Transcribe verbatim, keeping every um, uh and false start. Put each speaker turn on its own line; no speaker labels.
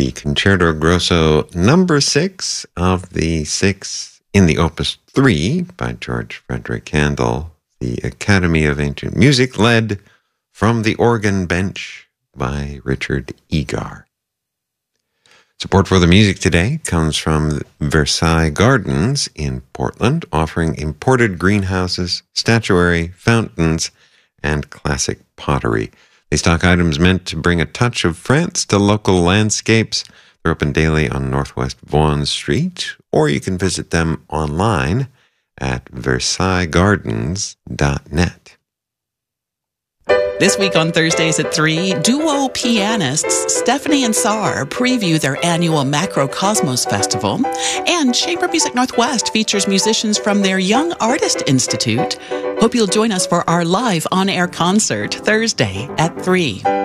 the Concerto Grosso number six of the six in the Opus three by George Frederick Handel, the Academy of Ancient Music, led from the organ bench by Richard Egar. Support for the music today comes from Versailles Gardens in Portland, offering imported greenhouses, statuary, fountains, and classic pottery. They stock items meant to bring a touch of France to local landscapes. They're open daily on Northwest Vaughan Street, or you can visit them online at versailles gardens dot net.
This week on Thursdays at three, duo pianists Stephanie and Sar preview their annual Macrocosmos Festival, and Chamber Music Northwest features musicians from their Young Artist Institute. Hope you'll join us for our live on-air concert Thursday at three.